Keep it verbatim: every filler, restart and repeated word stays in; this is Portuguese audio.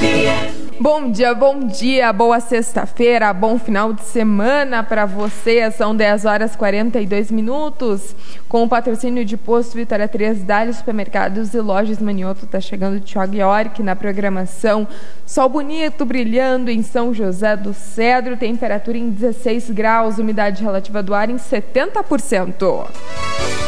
F M. Bom dia, bom dia, boa sexta-feira, bom final de semana para você. São dez horas e quarenta e dois minutos. Com o patrocínio de Posto Vitória três, Dália Supermercados e Lojas Manioto, tá chegando o Thiago York na programação. Sol bonito, brilhando em São José do Cedro, temperatura em dezesseis graus, umidade relativa do ar em setenta por cento.